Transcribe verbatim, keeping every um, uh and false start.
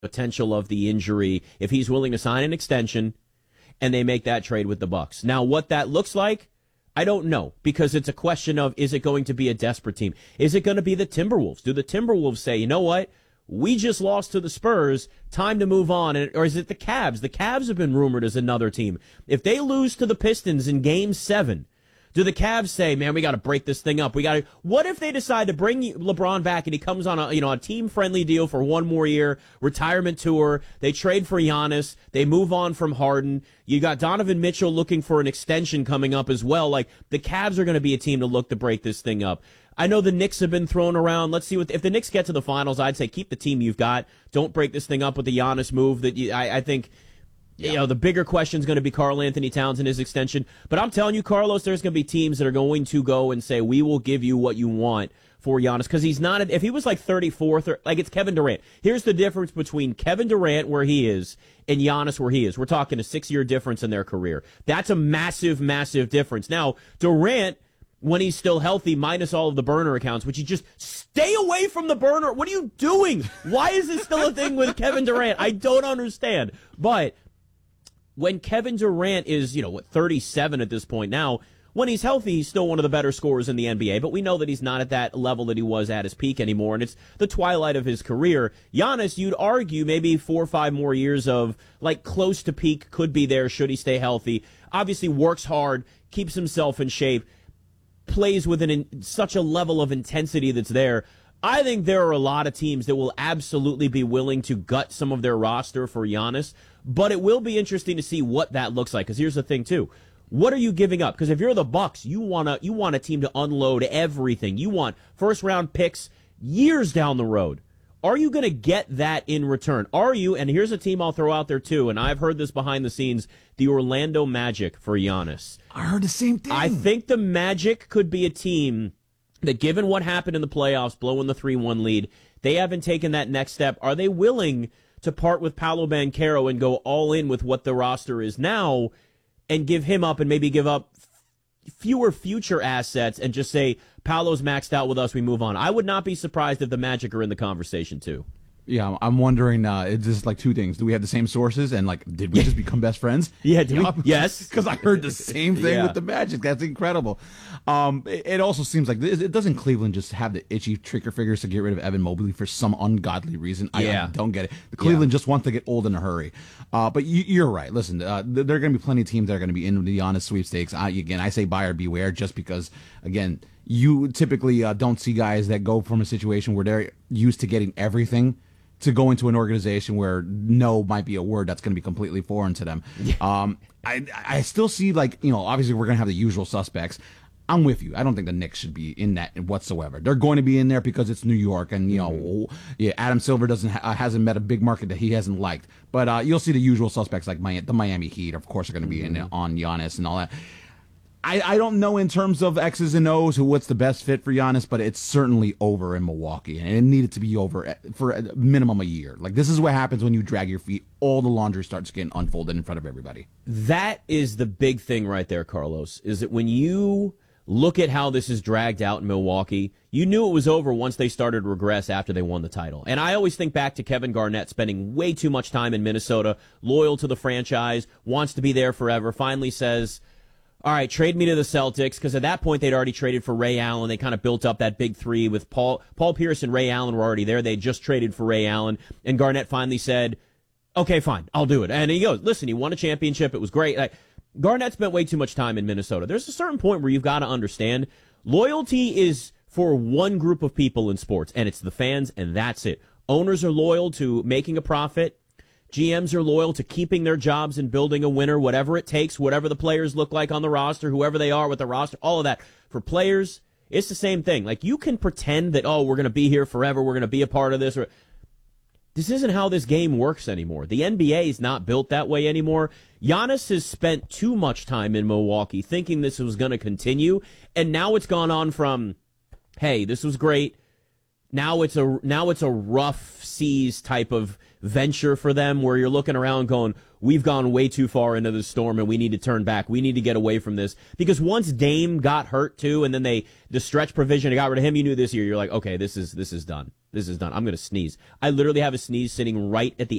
potential of the injury if he's willing to sign an extension and they make that trade with the Bucks. Now, what that looks like, I don't know, because it's a question of, is it going to be a desperate team? Is it going to be the Timberwolves? Do the Timberwolves say, you know what? We just lost to the Spurs. Time to move on. Or is it the Cavs? The Cavs have been rumored as another team. If they lose to the Pistons in game seven, do the Cavs say, man, we got to break this thing up? We got to. What if they decide to bring LeBron back and he comes on a, you know, a team-friendly deal for one more year, retirement tour? They trade for Giannis. They move on from Harden. You got Donovan Mitchell looking for an extension coming up as well. Like, the Cavs are going to be a team to look to break this thing up. I know the Knicks have been thrown around. Let's see what if the Knicks get to the finals. I'd say keep the team you've got. Don't break this thing up with the Giannis move. That you, I, I think. Yeah. You know, the bigger question is going to be Karl Anthony Towns and his extension. But I'm telling you, Carlos, there's going to be teams that are going to go and say, we will give you what you want for Giannis. Because he's not, if he was like thirty-fourth, or like it's Kevin Durant. Here's the difference between Kevin Durant, where he is, and Giannis, where he is. We're talking a six-year difference in their career. That's a massive, massive difference. Now, Durant, when he's still healthy, minus all of the burner accounts, which you just stay away from the burner. What are you doing? Why is this still a thing with Kevin Durant? I don't understand. But when Kevin Durant is, you know, what, thirty-seven at this point now, when he's healthy, he's still one of the better scorers in the N B A, but we know that he's not at that level that he was at his peak anymore, and it's the twilight of his career. Giannis, you'd argue maybe four or five more years of, like, close to peak could be there should he stay healthy. Obviously works hard, keeps himself in shape, plays with an in, such a level of intensity that's there. I think there are a lot of teams that will absolutely be willing to gut some of their roster for Giannis, but it will be interesting to see what that looks like. Because here's the thing, too. What are you giving up? Because if you're the Bucks, you want to you want a team to unload everything. You want first-round picks years down the road. Are you going to get that in return? Are you, and here's a team I'll throw out there, too, and I've heard this behind the scenes, the Orlando Magic for Giannis. I heard the same thing. I think the Magic could be a team that, given what happened in the playoffs, blowing the three one lead, they haven't taken that next step. Are they willing to part with Paolo Banchero and go all in with what the roster is now and give him up and maybe give up fewer future assets and just say, Paolo's maxed out with us, we move on? I would not be surprised if the Magic are in the conversation, too. Yeah, I'm wondering, uh, it's just like two things. Do we have the same sources? And, like, did we just become best friends? Yeah, did we? Yes. Because I heard the same thing yeah. with the Magic. That's incredible. Um, it, it also seems like, this, it doesn't Cleveland just have the itchy trigger fingers to get rid of Evan Mobley for some ungodly reason? I, yeah. I don't get it. The Cleveland yeah. just wants to get old in a hurry. Uh, but you, you're right. Listen, uh, there are going to be plenty of teams that are going to be in the Giannis sweepstakes. I, again, I say buyer beware just because, again, you typically uh, don't see guys that go from a situation where they're used to getting everything to go into an organization where no might be a word that's going to be completely foreign to them. Yeah. Um, I I still see, like, you know, obviously we're going to have the usual suspects. I'm with you. I don't think the Knicks should be in that whatsoever. They're going to be in there because it's New York, and, you know, mm-hmm. yeah, Adam Silver doesn't ha- hasn't met a big market that he hasn't liked. But uh, you'll see the usual suspects like my, the Miami Heat, of course, are going to be mm-hmm. in on Giannis and all that. I, I don't know in terms of X's and O's who what's the best fit for Giannis, but it's certainly over in Milwaukee, and it needed to be over for a minimum a year. Like, this is what happens when you drag your feet. All the laundry starts getting unfolded in front of everybody. That is the big thing right there, Carlos, is that when you look at how this is dragged out in Milwaukee, you knew it was over once they started to regress after they won the title. And I always think back to Kevin Garnett spending way too much time in Minnesota, loyal to the franchise, wants to be there forever, finally says, all right, trade me to the Celtics, because at that point they'd already traded for Ray Allen. They kind of built up that big three with Paul Paul Pierce and Ray Allen were already there. They just traded for Ray Allen, and Garnett finally said, okay, fine, I'll do it. And he goes, listen, he won a championship. It was great. Like, Garnett spent way too much time in Minnesota. There's a certain point where you've got to understand loyalty is for one group of people in sports, and it's the fans, and that's it. Owners are loyal to making a profit. G Ms are loyal to keeping their jobs and building a winner, whatever it takes, whatever the players look like on the roster, whoever they are with the roster, all of that. For players, it's the same thing. Like, you can pretend that, oh, we're going to be here forever, we're going to be a part of this. Or this isn't how this game works anymore. The N B A is not built that way anymore. Giannis has spent too much time in Milwaukee thinking this was going to continue, and now it's gone on from, hey, this was great. Now it's a now it's a rough seas type of venture for them where you're looking around going, we've gone way too far into the storm and we need to turn back. We need to get away from this. Because once Dame got hurt too, and then they, the stretch provision, got rid of him, you knew this year, you're like, okay, this is, this is done. This is done. I'm going to sneeze. I literally have a sneeze sitting right at the